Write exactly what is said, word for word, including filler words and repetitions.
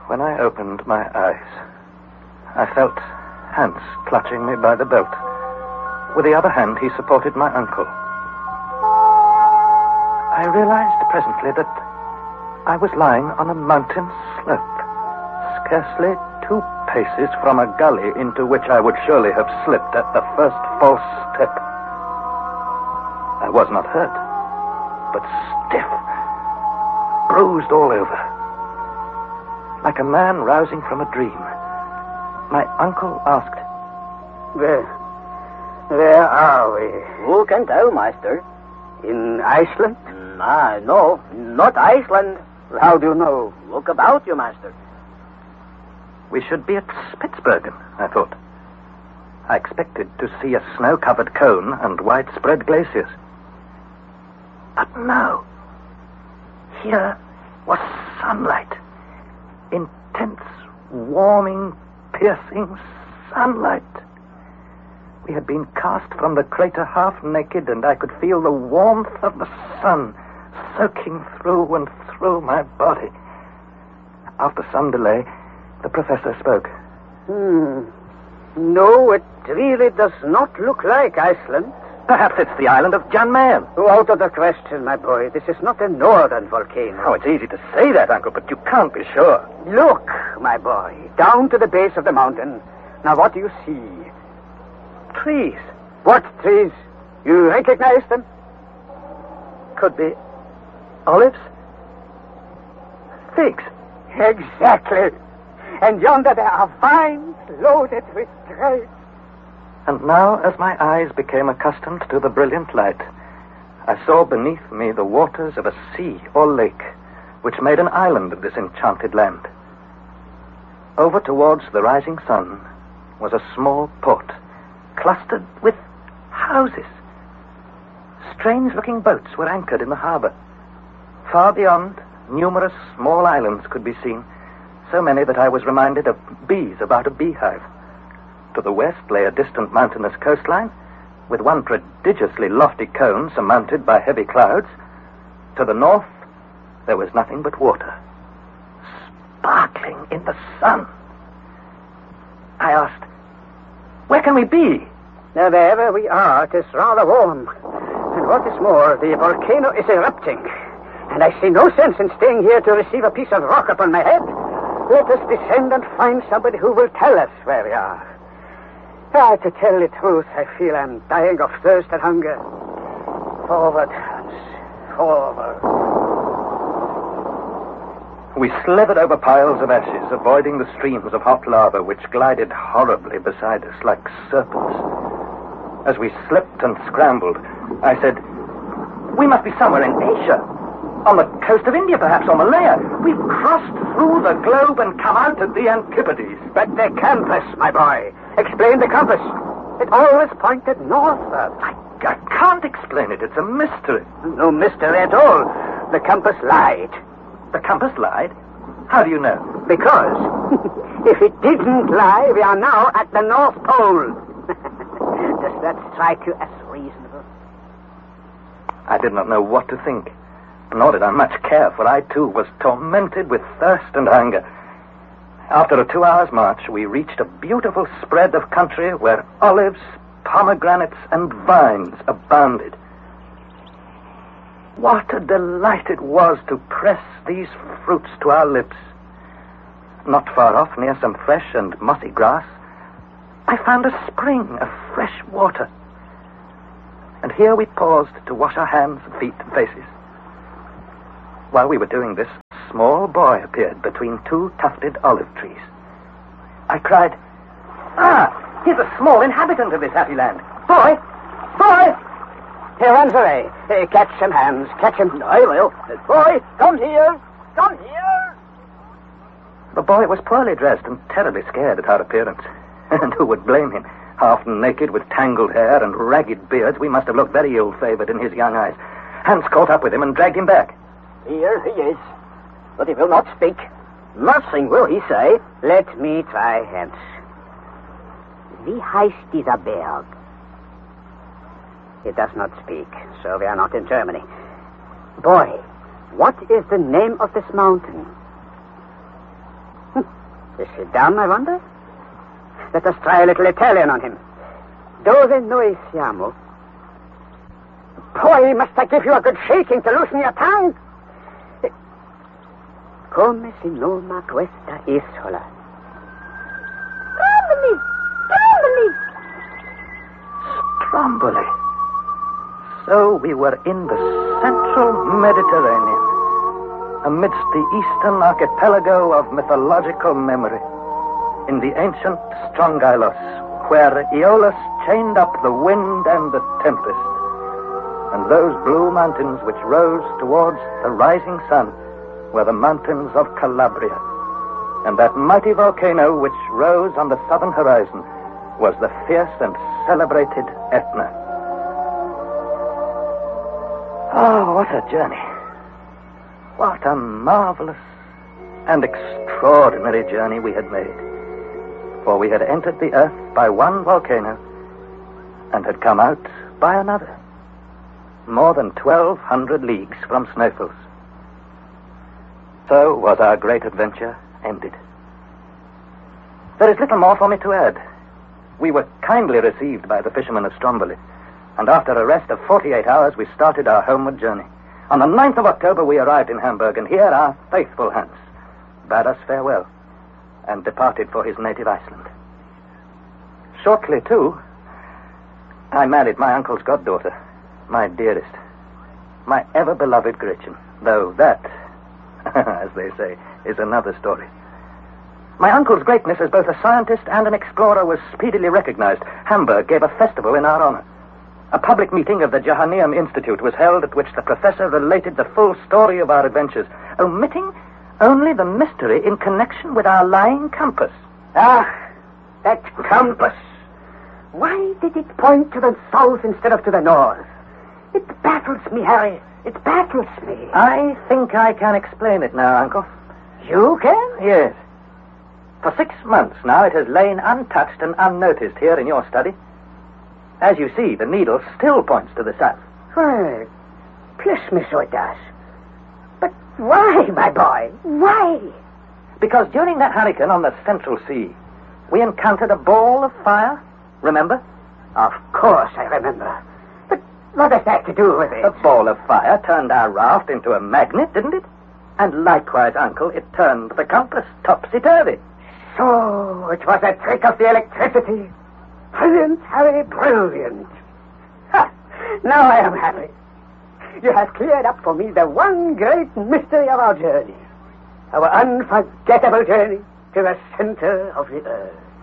When I opened my eyes, I felt Hans clutching me by the belt. With the other hand, he supported my ankle. I realized presently that I was lying on a mountain slope, scarcely two paces from a gully into which I would surely have slipped at the first false step. I was not hurt, but stiff, bruised all over. Like a man rousing from a dream, my uncle asked, Where, where are we? Who can tell, Master? In Iceland? Ah, no, not Iceland. How do you know? Look about you, Master. We should be at Spitsbergen, I thought. I expected to see a snow-covered cone and widespread glaciers. But no. Here was sunlight. Intense, warming, piercing sunlight. We had been cast from the crater half naked, and I could feel the warmth of the sun soaking through and through my body. After some delay, the professor spoke. Hmm. No, it really does not look like Iceland. Perhaps it's the island of Jan Mayen. Oh, out of the question, my boy. This is not a northern volcano. Oh, it's easy to say that, Uncle, but you can't be sure. Look, my boy, down to the base of the mountain. Now, what do you see? Trees. What trees? You recognize them? Could be olives? Figs. Exactly. And yonder there are vines loaded with grapes. And now, as my eyes became accustomed to the brilliant light, I saw beneath me the waters of a sea or lake, which made an island of this enchanted land. Over towards the rising sun was a small port, clustered with houses. Strange-looking boats were anchored in the harbor. Far beyond, numerous small islands could be seen, so many that I was reminded of bees about a beehive. To the west lay a distant mountainous coastline, with one prodigiously lofty cone surmounted by heavy clouds. To the north, there was nothing but water, sparkling in the sun. I asked, where can we be? Now, wherever we are, it is rather warm. And what is more, the volcano is erupting. And I see no sense in staying here to receive a piece of rock upon my head. Let us descend and find somebody who will tell us where we are. Ah, to tell the truth, I feel I'm dying of thirst and hunger. Forward, Hans. Forward. We slithered over piles of ashes, avoiding the streams of hot lava which glided horribly beside us like serpents. As we slipped and scrambled, I said, we must be somewhere in Asia. On the coast of India, perhaps, or Malaya. We've crossed through the globe and come out at the Antipodes. But the compass, my boy. Explain the compass. It always pointed northward. I, I can't explain it. It's a mystery. No mystery at all. The compass lied. The compass lied? How do you know? Because if it didn't lie, we are now at the North Pole. Does that strike you as reasonable? I did not know what to think. Nor did I much care, for I, too, was tormented with thirst and hunger. After a two-hours' march, we reached a beautiful spread of country where olives, pomegranates, and vines abounded. What a delight it was to press these fruits to our lips. Not far off, near some fresh and mossy grass, I found a spring of fresh water. And here we paused to wash our hands, feet, and faces. While we were doing this, a small boy appeared between two tufted olive trees. I cried, ah, here's a small inhabitant of this happy land. Boy! Boy! Here, Anzare. Hey, catch him, Hans. Catch him. I will. Boy, come here. Come here. The boy was poorly dressed and terribly scared at our appearance. And who would blame him? Half naked with tangled hair and ragged beards, we must have looked very ill-favored in his young eyes. Hans caught up with him and dragged him back. Here he is. But he will not speak. Nothing will he say. Let me try, Hans. Wie heißt dieser Berg? He does not speak, so we are not in Germany. Boy, what is the name of this mountain? Is he dumb, I wonder? Let us try a little Italian on him. Dove noi siamo? Boy, must I give you a good shaking to loosen your tongue? Come si noma questa isola? Stromboli! Stromboli! Stromboli. So we were in the central Mediterranean, amidst the eastern archipelago of mythological memory, in the ancient Strongylos, where Aeolus chained up the wind and the tempest, and those blue mountains which rose towards the rising sun were the mountains of Calabria, and that mighty volcano which rose on the southern horizon was the fierce and celebrated Etna. Oh, what a journey. What a marvelous and extraordinary journey we had made. For we had entered the earth by one volcano and had come out by another, more than twelve hundred leagues from Snæfell's. So was our great adventure ended. There is little more for me to add. We were kindly received by the fishermen of Stromboli, and after a rest of forty-eight hours, we started our homeward journey. On the ninth of October, we arrived in Hamburg, and here our faithful Hans bade us farewell and departed for his native Iceland. Shortly, too, I married my uncle's goddaughter, my dearest, my ever-beloved Gretchen, though that, as they say, is another story. My uncle's greatness as both a scientist and an explorer was speedily recognized. Hamburg gave a festival in our honor. A public meeting of the Johanneum Institute was held at which the professor related the full story of our adventures, omitting only the mystery in connection with our lying compass. Ah, that compass. Why did it point to the south instead of to the north? It baffles me, Harry. It baffles me. I think I can explain it now, Uncle. You can? Yes. For six months now, it has lain untouched and unnoticed here in your study. As you see, the needle still points to the south. Well, bless me, so it does. But why, my boy? Why? Because during that hurricane on the Central Sea, we encountered a ball of fire. Remember? Of course I remember. But what has that to do with it? The ball of fire turned our raft into a magnet, didn't it? And likewise, Uncle, it turned the compass topsy-turvy. So it was a trick of the electricity. Brilliant, Harry, brilliant. Ha! Now I am happy. You have cleared up for me the one great mystery of our journey. Our unforgettable journey to the center of the earth.